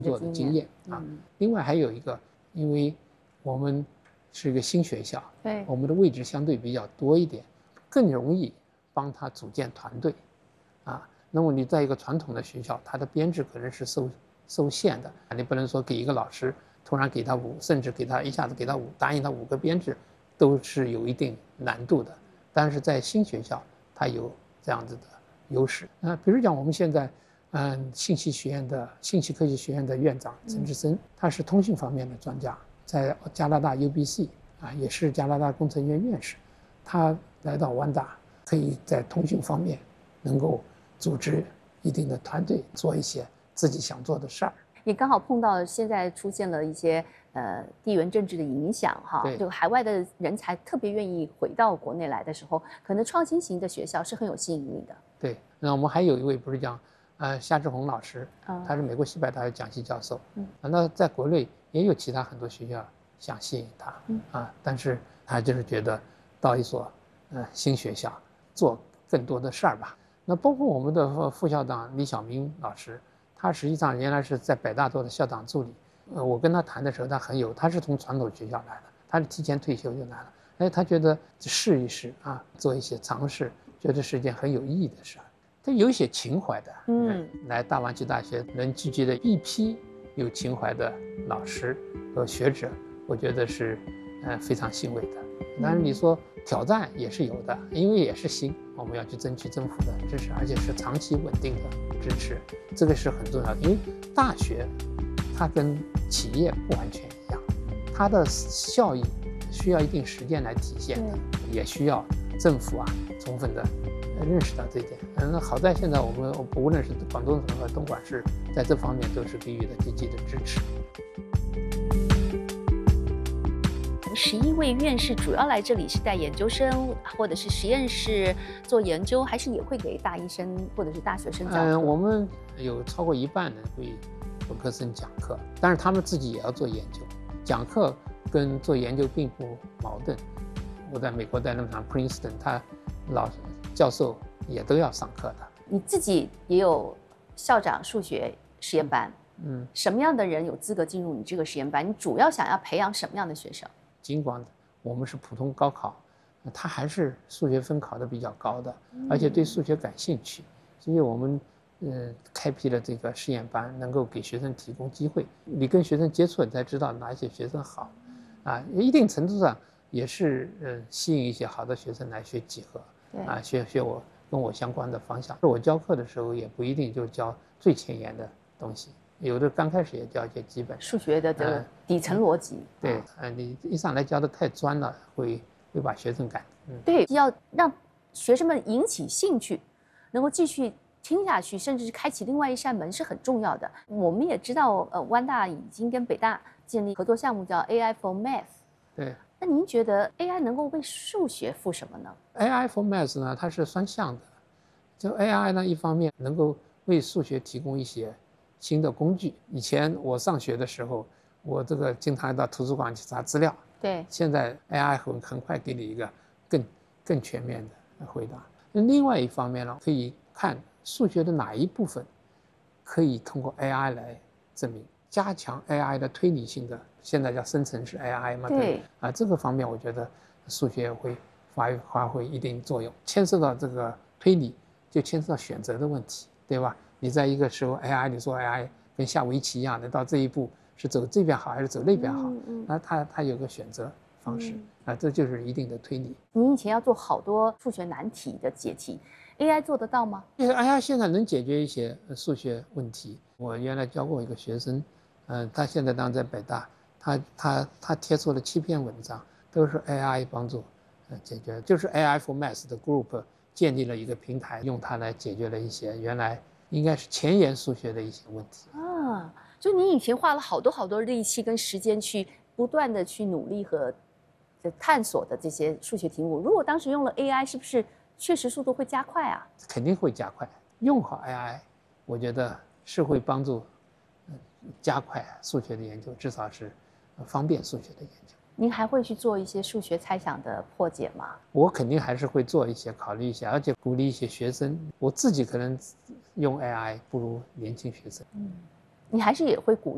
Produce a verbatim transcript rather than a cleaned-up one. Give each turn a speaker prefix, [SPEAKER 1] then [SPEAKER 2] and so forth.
[SPEAKER 1] 做的经验啊。另外还有一个，因为我们是一个新学校，
[SPEAKER 2] 对，
[SPEAKER 1] 我们的位置相对比较多一点，更容易帮他组建团队啊。那么你在一个传统的学校，它的编制可能是受受限的，你不能说给一个老师突然给他五，甚至给他一下子给他五，答应他五个编制，都是有一定难度的。但是在新学校，它有这样子的优势啊。比如讲我们现在，嗯，信息学院的信息科技学院的院长陈志森，他是通信方面的专家，在加拿大 U B C 啊，也是加拿大工程院院士。他来到湾大，可以在通讯方面能够组织一定的团队，做一些自己想做的事儿。
[SPEAKER 2] 也刚好碰到现在出现了一些呃地缘政治的影响哈，就海外的人才特别愿意回到国内来的时候，可能创新型的学校是很有吸引力的。
[SPEAKER 1] 对，那我们还有一位不是讲，呃，夏志红老师，他是美国西北大学讲席教授，嗯，那在国内也有其他很多学校想吸引他，嗯啊，但是他就是觉得到一所呃新学校做更多的事儿吧。那包括我们的副校长李晓明老师。他实际上原来是在北大做的校长助理，呃，我跟他谈的时候，他很有，他是从传统学校来的，他是提前退休就来了，哎，他觉得试一试啊，做一些尝试，觉得是一件很有意义的事儿，他有一些情怀的，嗯，来大湾区大学能聚集的一批有情怀的老师和学者，我觉得是，呃，非常欣慰的。当然你说挑战也是有的，因为也是新，我们要去争取政府的支持，而且是长期稳定的支持，这个是很重要的。因为大学它跟企业不完全一样，它的效益需要一定时间来体现的，也需要政府啊充分的认识到这一点。嗯，好在现在我们无论是广东省和东莞市，在这方面都是给予了积极的支持。
[SPEAKER 2] 十一位院士主要来这里是带研究生或者是实验室做研究，还是也会给大一生或者是大学生讲课？
[SPEAKER 1] 嗯，我们有超过一半人为本科生讲课，但是他们自己也要做研究。讲课跟做研究并不矛盾。我在美国在那场 Princeton， 他老教授也都要上课的。
[SPEAKER 2] 你自己也有校长数学实验班，嗯，什么样的人有资格进入你这个实验班？你主要想要培养什么样的学生？
[SPEAKER 1] 尽管我们是普通高考，他还是数学分考的比较高的，而且对数学感兴趣，所以我们呃开辟了这个实验班，能够给学生提供机会。你跟学生接触，你才知道哪些学生好，啊，一定程度上也是呃吸引一些好的学生来学几何，啊，学学我跟我相关的方向。我教课的时候也不一定就教最前沿的东西。有的刚开始也教一些基本
[SPEAKER 2] 数学的这个底层逻辑，
[SPEAKER 1] 嗯、对，呃，你一上来教的太专了，会会把学生赶，
[SPEAKER 2] 嗯，对，要让学生们引起兴趣，能够继续听下去，甚至是开启另外一扇门是很重要的。我们也知道，呃，湾大已经跟北大建立合作项目，叫 A I for Math。
[SPEAKER 1] 对，
[SPEAKER 2] 那您觉得 A I 能够为数学赋什么呢
[SPEAKER 1] ？A I for Math 呢，它是双向的，就 A I 呢，一方面能够为数学提供一些新的工具。以前我上学的时候，我这个经常到图书馆去查资料。
[SPEAKER 2] 对，
[SPEAKER 1] 现在 A I 很很快给你一个更更全面的回答。那另外一方面呢，可以看数学的哪一部分可以通过 A I 来证明，加强 A I 的推理性的，现在叫生成式 A I 嘛。
[SPEAKER 2] 对
[SPEAKER 1] 啊，这个方面我觉得数学会发发挥一定作用。牵涉到这个推理，就牵涉到选择的问题，对吧？你在一个时候 A I， 你说 A I 跟下围棋一样的，到这一步是走这边好还是走那边好？嗯嗯，那它它有个选择方式，嗯、啊，这就是一定的推理。
[SPEAKER 2] 你以前要做好多数学难题的解题 ，A I 做得到吗？
[SPEAKER 1] 因为 A I 现在能解决一些数学问题。我原来教过一个学生，嗯、呃，他现在当然在北大，他他他贴出了七篇文章，都是 A I 帮助呃解决，就是 A I for Math 的 group 建立了一个平台，用它来解决了一些原来应该是前沿数学的一些问题
[SPEAKER 2] 啊。就你以前花了好多好多力气跟时间去不断的去努力和探索的这些数学题目，如果当时用了 A I， 是不是确实速度会加快啊？
[SPEAKER 1] 肯定会加快。用好 A I， 我觉得是会帮助加快数学的研究，至少是方便数学的研究。
[SPEAKER 2] 您还会去做一些数学猜想的破解吗？
[SPEAKER 1] 我肯定还是会做一些，考虑一些，而且鼓励一些学生。我自己可能用 A I 不如年轻学生。
[SPEAKER 2] 嗯，你还是也会鼓励。